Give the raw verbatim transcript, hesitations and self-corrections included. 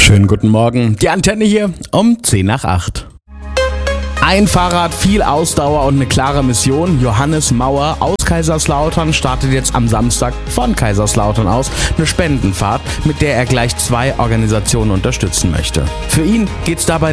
Schönen guten Morgen. Die Antenne hier um zehn nach acht. Ein Fahrrad, viel Ausdauer und eine klare Mission. Johannes Mauer aus Kaiserslautern startet jetzt am Samstag von Kaiserslautern aus eine Spendenfahrt, mit der er gleich zwei Organisationen unterstützen möchte. Für ihn geht's dabei